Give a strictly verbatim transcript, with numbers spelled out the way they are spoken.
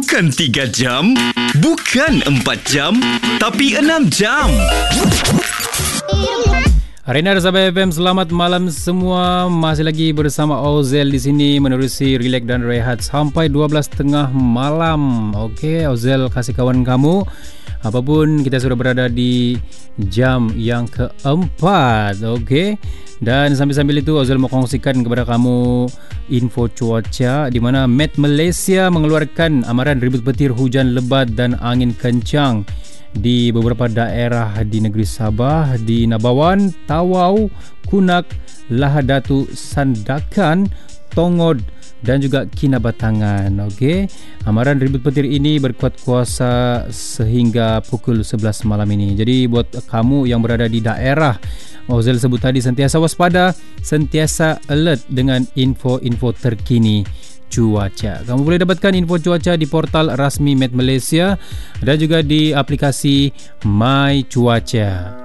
Bukan tiga jam, bukan empat jam, tapi enam jam. Arena Sabah F M, selamat malam semua. Masih lagi bersama Ozel di sini menerusi relax dan rehat sampai dua belas tiga puluh malam. Okey, Ozel kasih kawan kamu. Apapun, kita sudah berada di jam yang keempat. Okey. Dan sambil-sambil itu Ozel mau kongsikan kepada kamu info cuaca di mana Met Malaysia mengeluarkan amaran ribut petir, hujan lebat dan angin kencang di beberapa daerah di negeri Sabah, di Nabawan, Tawau, Kunak, Lahadatu, Sandakan, Tongod dan juga Kinabatangan. Okey, amaran ribut petir ini berkuat kuasa sehingga pukul sebelas malam ini. Jadi buat kamu yang berada di daerah Ozel sebut tadi, sentiasa waspada, sentiasa alert dengan info-info terkini cuaca. Kamu boleh dapatkan info cuaca di portal rasmi Met Malaysia dan juga di aplikasi My Cuaca.